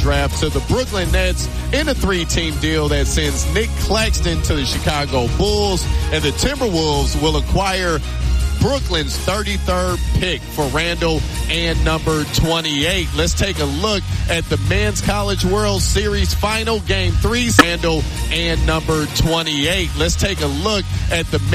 draft to the Brooklyn Nets in a 3-team deal that sends Nick Claxton to the Chicago Bulls, and the Timberwolves will acquire Brooklyn's 33rd pick for Randall and number 28. Let's take a look at the Men's College World Series final game 3. Randall and number 28. Let's take a look at the